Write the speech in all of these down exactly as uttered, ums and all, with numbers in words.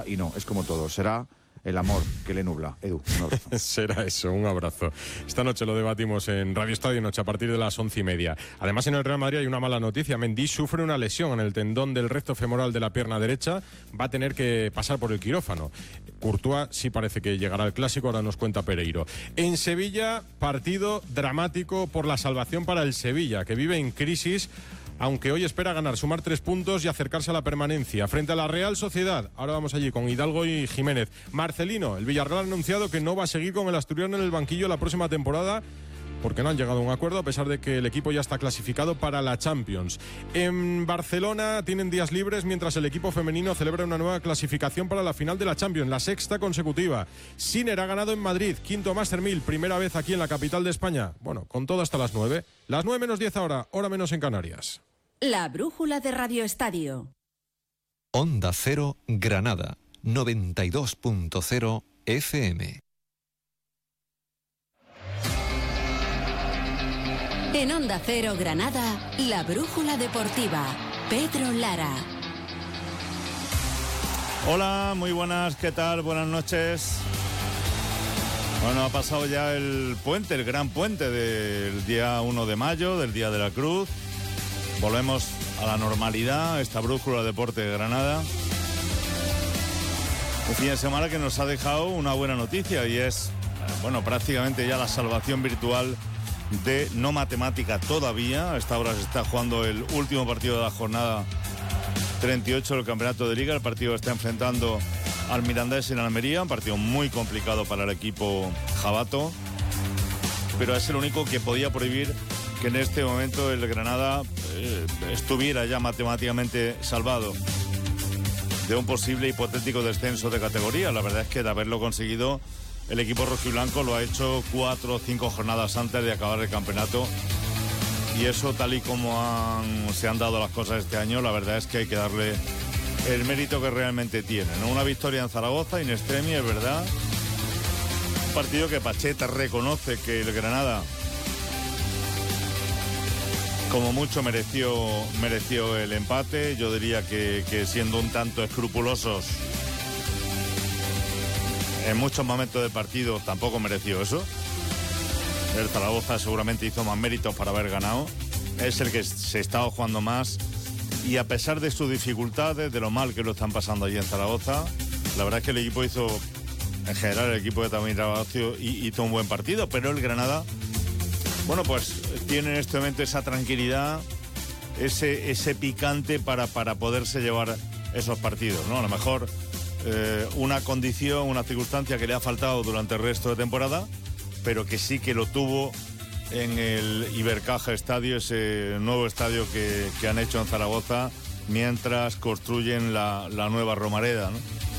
y no, es como todo, será el amor que le nubla. Edu, un abrazo. Será eso, un abrazo. Esta noche lo debatimos en Radio Estadio Noche a partir de las once y media. Además, en el Real Madrid hay una mala noticia. Mendy sufre una lesión en el tendón del recto femoral de la pierna derecha. Va a tener que pasar por el quirófano. Courtois sí parece que llegará al Clásico, ahora nos cuenta Pereiro. En Sevilla, partido dramático por la salvación para el Sevilla, que vive en crisis, aunque hoy espera ganar, sumar tres puntos y acercarse a la permanencia. Frente a la Real Sociedad, ahora vamos allí con Hidalgo y Jiménez. Marcelino, el Villarreal ha anunciado que no va a seguir con el asturiano en el banquillo la próxima temporada, porque no han llegado a un acuerdo, a pesar de que el equipo ya está clasificado para la Champions. En Barcelona tienen días libres mientras el equipo femenino celebra una nueva clasificación para la final de la Champions, la sexta consecutiva. Sinner ha ganado en Madrid, quinto Master mil, primera vez aquí en la capital de España. Bueno, con todo hasta las nueve. Las nueve menos diez ahora, hora menos en Canarias. La brújula de Radio Estadio. Onda Cero Granada, noventa y dos punto cero F M. En Onda Cero Granada, la brújula deportiva. Pedro Lara. Hola, muy buenas, ¿qué tal? Buenas noches. Bueno, ha pasado ya el puente, el gran puente del día uno de mayo, del Día de la Cruz. Volvemos a la normalidad, esta brújula Deporte de Granada. Un fin de semana que nos ha dejado una buena noticia y es, bueno, prácticamente ya la salvación virtual de no matemática todavía. A esta hora se está jugando el último partido de la jornada treinta y ocho del Campeonato de Liga. El partido está enfrentando al Mirandés en Almería, un partido muy complicado para el equipo jabato, pero es el único que podía prohibir que en este momento el Granada eh, estuviera ya matemáticamente salvado de un posible hipotético descenso de categoría. La verdad es que de haberlo conseguido, el equipo rojiblanco lo ha hecho cuatro o cinco jornadas antes de acabar el campeonato, y eso, tal y como han, se han dado las cosas este año, la verdad es que hay que darle el mérito que realmente tiene, ¿no? Una victoria en Zaragoza, in extremis, es verdad. Un partido que Pacheta reconoce que el Granada como mucho mereció, mereció el empate. Yo diría que, que siendo un tanto escrupulosos en muchos momentos del partido, tampoco mereció eso. El Zaragoza seguramente hizo más méritos para haber ganado. Es el que se estaba jugando más, y a pesar de sus dificultades, de lo mal que lo están pasando allí en Zaragoza, la verdad es que el equipo hizo, en general el equipo de Tamir Rabacio hizo un buen partido, pero el Granada, bueno, pues tiene en este momento esa tranquilidad, ese, ese picante para, para poderse llevar esos partidos, ¿no? A lo mejor eh, una condición, una circunstancia que le ha faltado durante el resto de temporada, pero que sí que lo tuvo en el Ibercaja Estadio, ese nuevo estadio que, que han hecho en Zaragoza mientras construyen la, la nueva Romareda, ¿no?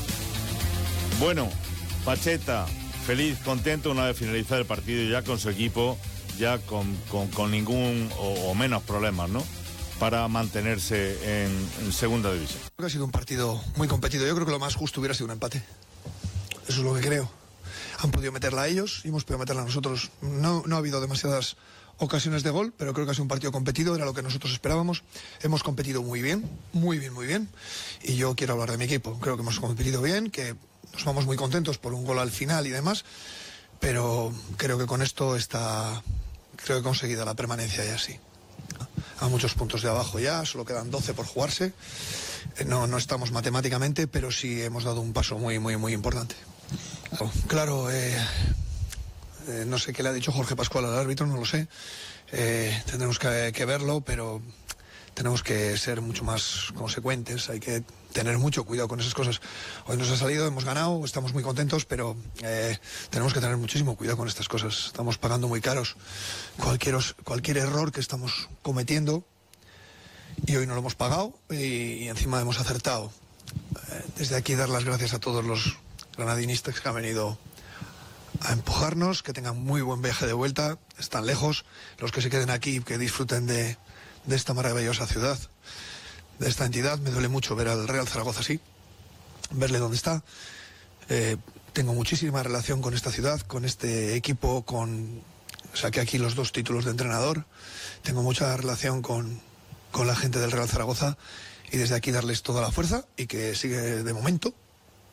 Bueno, Pacheta, feliz, contento una vez finalizado el partido ya con su equipo, ya con, con, con ningún o, o menos problemas, ¿no?, para mantenerse en, en segunda división. Creo que ha sido un partido muy competido. Yo creo que lo más justo hubiera sido un empate. Eso es lo que creo. Han podido meterla a ellos y hemos podido meterla a nosotros. No, no ha habido demasiadas ocasiones de gol, pero creo que ha sido un partido competido, era lo que nosotros esperábamos. Hemos competido muy bien, muy bien, muy bien. Y yo quiero hablar de mi equipo. Creo que hemos competido bien, que nos vamos muy contentos por un gol al final y demás, pero creo que con esto está, creo que he conseguido la permanencia ya sí. A muchos puntos de abajo ya, solo quedan doce por jugarse. No, no estamos matemáticamente, pero sí hemos dado un paso muy, muy, muy importante. Claro, eh, eh, no sé qué le ha dicho Jorge Pascual al árbitro, no lo sé. Eh, tendremos que, que verlo, pero tenemos que ser mucho más consecuentes, hay que tener mucho cuidado con esas cosas. Hoy nos ha salido, hemos ganado, estamos muy contentos, pero eh, tenemos que tener muchísimo cuidado con estas cosas. Estamos pagando muy caros cualquier, cualquier error que estamos cometiendo, y hoy no lo hemos pagado y, y encima hemos acertado. Eh, desde aquí dar las gracias a todos los granadinistas que han venido a empujarnos, que tengan muy buen viaje de vuelta, están lejos, los que se queden aquí, que disfruten de, de esta maravillosa ciudad, de esta entidad. Me duele mucho ver al Real Zaragoza así, verle dónde está. Eh, tengo muchísima relación con esta ciudad, con este equipo, con saqué aquí los dos títulos de entrenador, tengo mucha relación con, con la gente del Real Zaragoza, y desde aquí darles toda la fuerza y que sigue de momento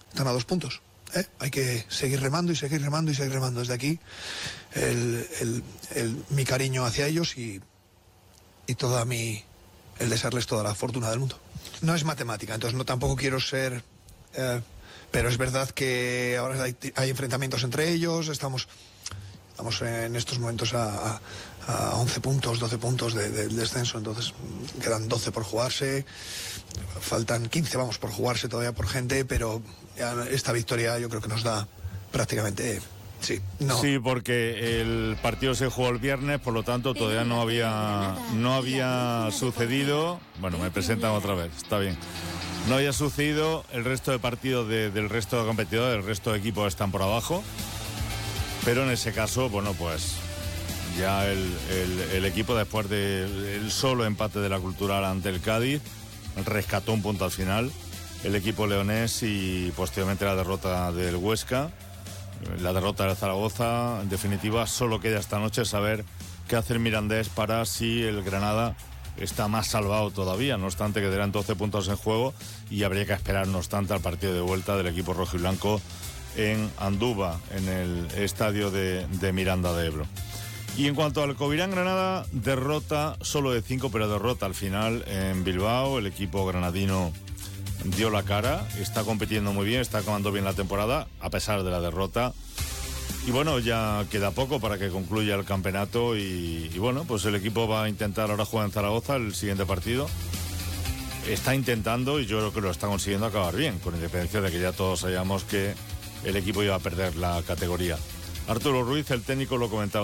están a dos puntos. ¿eh? Hay que seguir remando y seguir remando y seguir remando. Desde aquí, el, el, el, mi cariño hacia ellos y, y toda mi, el desearles toda la fortuna del mundo. No es matemática, entonces no tampoco quiero ser... Eh, pero es verdad que ahora hay, hay enfrentamientos entre ellos, estamos... Estamos en estos momentos a, a, a once puntos, doce puntos del de, de descenso, entonces quedan doce por jugarse, faltan quince, vamos, por jugarse todavía por gente, pero ya esta victoria yo creo que nos da prácticamente... Sí, no. Sí, porque el partido se jugó el viernes, por lo tanto todavía no había, no había sucedido... Bueno, me presentan otra vez, está bien. No había sucedido el resto de partidos de, del resto de competidores, el resto de equipos están por abajo. Pero en ese caso, bueno, pues ya el, el, el equipo, después del solo empate de la Cultural ante el Cádiz, rescató un punto al final, el equipo leonés, y posteriormente la derrota del Huesca, la derrota del Zaragoza. En definitiva, solo queda esta noche saber qué hace el Mirandés para si el Granada está más salvado todavía, no obstante que quedarán doce puntos en juego y habría que esperar, no obstante, al partido de vuelta del equipo rojiblanco en Andúba, en el estadio de, de Miranda de Ebro. Y en cuanto al Covirán Granada, derrota solo de cinco, pero derrota al final en Bilbao. El equipo granadino dio la cara, está compitiendo muy bien, está acabando bien la temporada, a pesar de la derrota. Y bueno, ya queda poco para que concluya el campeonato y, y bueno, pues el equipo va a intentar ahora jugar en Zaragoza el siguiente partido. Está intentando, y yo creo que lo está consiguiendo, acabar bien, con independencia de que ya todos sabíamos que el equipo iba a perder la categoría. Arturo Ruiz, el técnico, lo comentaba.